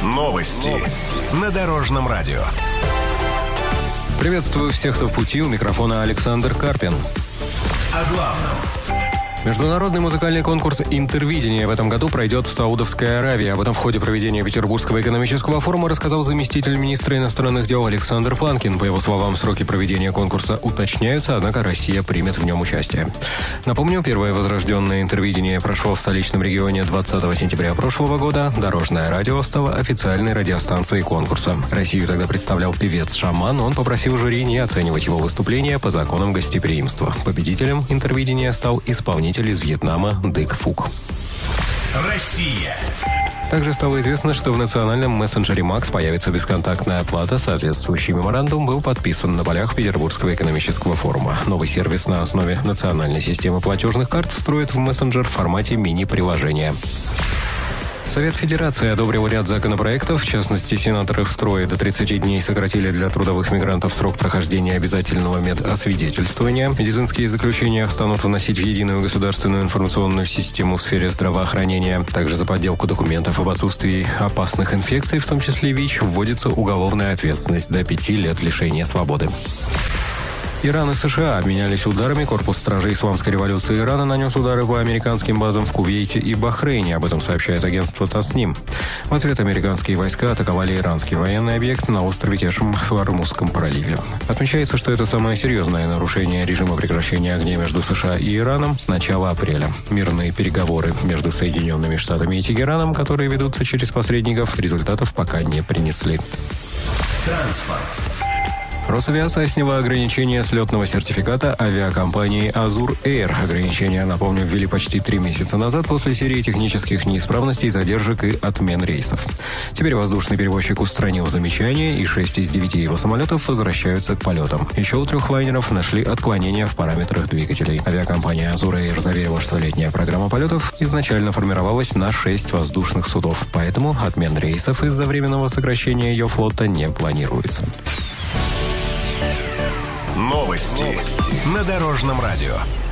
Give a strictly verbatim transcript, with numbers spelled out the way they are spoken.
Новости на Дорожном радио. Приветствую всех, кто в пути. У микрофона Александр Карпин. О главном. Международный музыкальный конкурс «Интервидение» в этом году пройдет в Саудовской Аравии. Об этом в ходе проведения Петербургского экономического форума рассказал заместитель министра иностранных дел Александр Панкин. По его словам, сроки проведения конкурса уточняются, однако Россия примет в нем участие. Напомню, первое возрожденное «Интервидение» прошло в столичном регионе двадцатого сентября прошлого года. Дорожное радио стало официальной радиостанцией конкурса. Россию тогда представлял певец Шаман. Он попросил жюри не оценивать его выступления по законам гостеприимства. Победителем «Интервидения» стал исполнитель из Вьетнама Дык Фук. Россия. Также стало известно, что в национальном мессенджере Макс появится бесконтактная оплата. Соответствующий меморандум был подписан на полях Петербургского экономического форума. Новый сервис на основе национальной системы платежных карт встроит в мессенджер в формате мини-приложения. Совет Федерации одобрил ряд законопроектов. В частности, сенаторы в строе до тридцати дней сократили для трудовых мигрантов срок прохождения обязательного медосвидетельствования. Медицинские заключения станут вносить в единую государственную информационную систему в сфере здравоохранения. Также за подделку документов об отсутствии опасных инфекций, в том числе ВИЧ, вводится уголовная ответственность до пяти лет лишения свободы. Иран и США обменялись ударами. Корпус стражей Исламской революции Ирана нанес удары по американским базам в Кувейте и Бахрейне. Об этом сообщает агентство Тасним. В ответ американские войска атаковали иранский военный объект на острове Кешм в Ормузском проливе. Отмечается, что это самое серьезное нарушение режима прекращения огня между США и Ираном с начала апреля. Мирные переговоры между Соединенными Штатами и Тегераном, которые ведутся через посредников, результатов пока не принесли. Транспорт. Росавиация сняла ограничения с летного сертификата авиакомпании «Азур Эйр». Ограничения, напомню, ввели почти три месяца назад после серии технических неисправностей, задержек и отмен рейсов. Теперь воздушный перевозчик устранил замечания, и шесть из девяти его самолетов возвращаются к полетам. Еще у трех лайнеров нашли отклонения в параметрах двигателей. Авиакомпания «Азур Эйр» заверила, что летняя программа полетов изначально формировалась на шесть воздушных судов, поэтому отмен рейсов из-за временного сокращения ее флота не планируется. Новости на Дорожном радио.